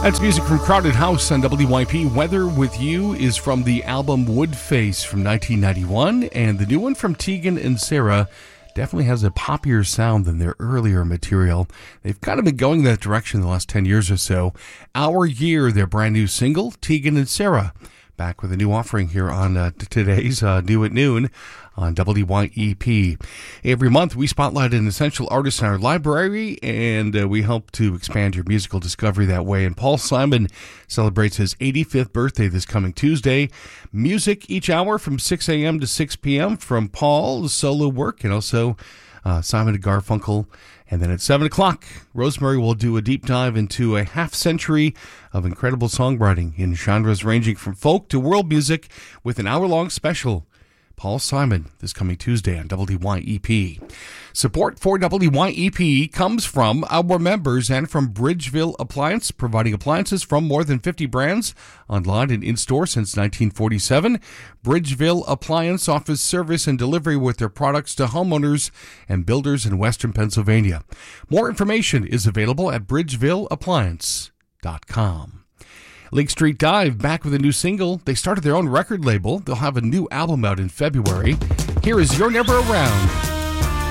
That's music from Crowded House on WYP. Weather With You is from the album Woodface from 1991, and the new one from Tegan and Sara definitely has a poppier sound than their earlier material. They've kind of been going that direction the last 10 years or so. Our Year, their brand new single, Tegan and Sara, back with a new offering here on today's New at Noon on WYEP. Every month we spotlight an essential artist in our library, and we help to expand your musical discovery that way. And Paul Simon celebrates his 85th birthday this coming Tuesday. Music each hour from 6 a.m. to 6 p.m. from Paul's solo work, and also Simon and Garfunkel. And then at 7 o'clock, Rosemary will do a deep dive into a half century of incredible songwriting in genres ranging from folk to world music with an hour-long special. Paul Simon, this coming Tuesday on WYEP. Support for WYEP comes from our members and from Bridgeville Appliance, providing appliances from more than 50 brands online and in-store since 1947. Bridgeville Appliance offers service and delivery with their products to homeowners and builders in Western Pennsylvania. More information is available at bridgevilleappliance.com. Lake Street Dive back with a new single. They started their own record label. They'll have a new album out in February. Here is You're Never Around.